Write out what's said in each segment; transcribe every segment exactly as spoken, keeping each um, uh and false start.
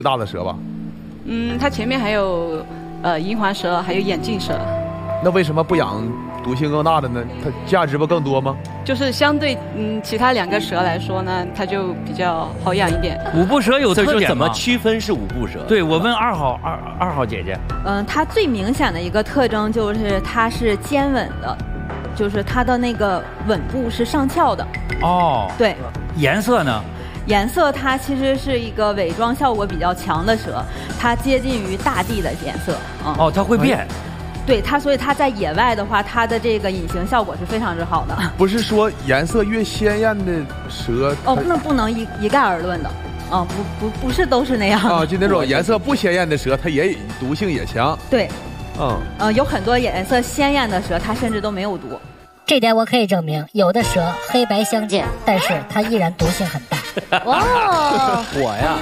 大的蛇吧？ 嗯，它前面还有呃银环蛇，还有眼镜蛇。 那为什么不养毒性更大的呢？它价值不更多吗？ 就是相对嗯其他两个蛇来说呢，它就比较好养一点。 五步蛇有特点吗？ 怎么区分是五步蛇？ 对，我问二号二二号姐姐。 嗯，它最明显的一个特征就是它是尖吻的，就是它的那个吻部是上翘的。 哦， 对。 颜色呢？ 颜色它其实是一个伪装效果比较强的蛇，它接近于大地的颜色。 嗯、哦，它会变。 对它，所以它在野外的话，它的这个隐形效果是非常之好的。 不是说颜色越鲜艳的蛇哦，那不能一一概而论的。啊、哦，不不不是都是那样啊，就那种颜色不鲜艳的蛇，它也毒性也强。 对。 嗯。 呃，有很多颜色鲜艳的蛇，它甚至都没有毒。 这点我可以证明，有的蛇黑白相间，但是它依然毒性很大。 哦，我呀。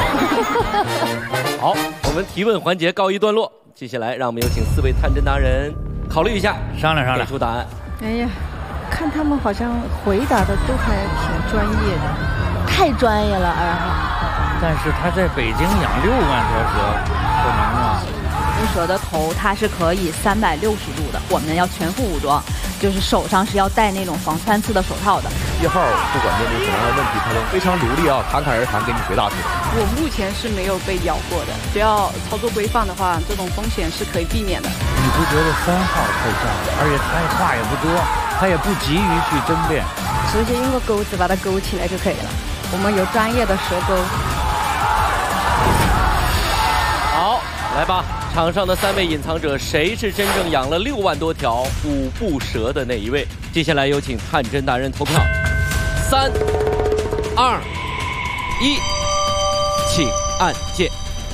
好，我们提问环节告一段落，接下来让我们有请四位探针达人考虑一下， 商量商量， 给出答案。 哎呀，看他们好像回答的都还挺专业的， 太专业了，二号。 但是他在北京养六万条蛇，可能吗？ 蛇的头它是可以三百六十度的，我们要全副武装，就是手上是要戴那种防穿刺的手套的。 一号不管面对什么样的问题，他都非常流利啊，侃侃而谈给你回答出来。 我目前是没有被咬过的，只要操作规范的话，这种风险是可以避免的。 你不觉得三号太像了？而且他话也不多，他也不急于去争辩， 直接用个钩子把它勾起来就可以了。我们有专业的蛇钩。 好，来吧。场上的三位隐藏者，谁是真正养了六万多条五步蛇的那一位？接下来有请探针达人投票，三、二、一，请按键。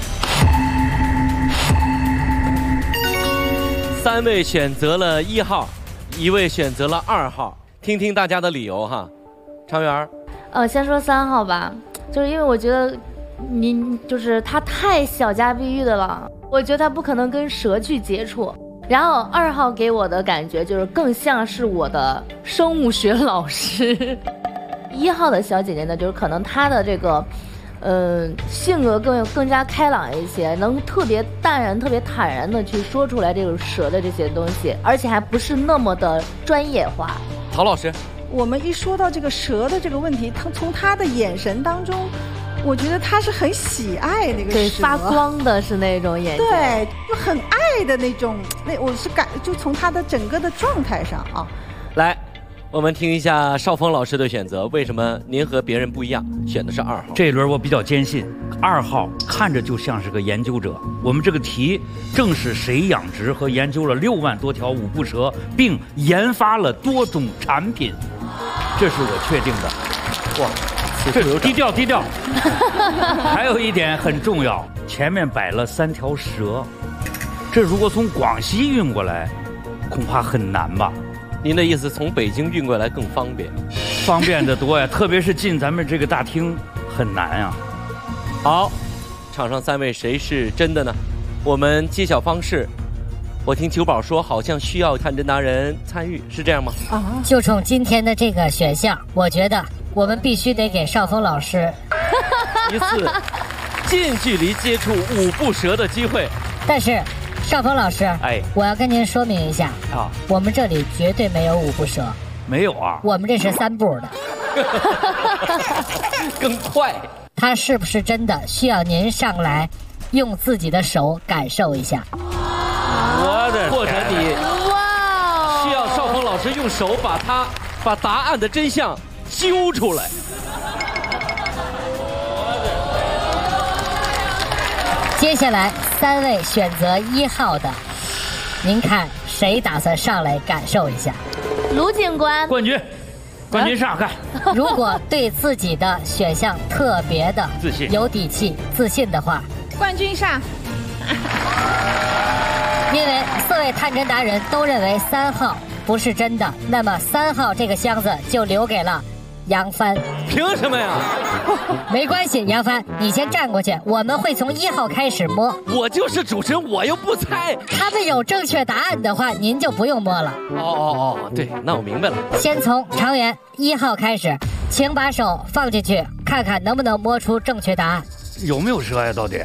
三位选择了一号，一位选择了二号，听听大家的理由哈。常媛， 呃，先说三号吧，就是因为我觉得您就是他太小家碧玉的了。我觉得他不可能跟蛇去接触，然后二号给我的感觉就是更像是我的生物学老师。一号的小姐姐呢，就是可能她的这个，呃，性格更更加开朗一些，能特别淡然、特别坦然的去说出来这种蛇的这些东西，而且还不是那么的专业化。 陶老师， 我们一说到这个蛇的这个问题，他从他的眼神当中。我觉得他是很喜爱那个对发光的是那种眼睛， 对，就很爱的那种。那我是感就从他的整个的状态上啊。 来，我们听一下邵峰老师的选择，为什么您和别人不一样，选的是二号？ 这一轮我比较坚信，二号看着就像是个研究者。我们这个题正是谁养殖和研究了六万多条五步蛇，并研发了多种产品，这是我确定的。哇！这低调低调。还有一点很重要，前面摆了三条蛇，这如果从广西运过来，恐怕很难吧？ 您的意思从北京运过来更方便？ 方便得多呀，特别是进咱们这个大厅很难呀。 好，场上三位谁是真的呢？我们揭晓方式，我听九宝说好像需要探针达人参与，是这样吗？ 啊，就从今天的这个选项，我觉得我们必须得给邵峰老师一次近距离接触五步蛇的机会。 但是邵峰老师， 哎， 我要跟您说明一下啊，我们这里绝对没有五步蛇。 没有啊， 我们这是三步的。 更快。 它是不是真的需要您上来用自己的手感受一下？ 我的，或者你哇，需要邵峰老师用手把它把答案的真相揪出来。 接下来三位选择一号的，您看谁打算上来感受一下？ 卢警官， 冠军，冠军上看。 如果对自己的选项特别的自信、 有底气、自信的话， 冠军上。 因为四位探针达人都认为三号不是真的，那么三号这个箱子就留给了杨帆。 凭什么呀？ 没关系，杨帆，你先站过去，我们会从一号开始摸。 我就是主持人，我又不猜。 他们有正确答案的话，您就不用摸了。 哦哦哦，对，那我明白了。 先从常源一号开始，请把手放进去，看看能不能摸出正确答案。 有没有蛇呀？到底？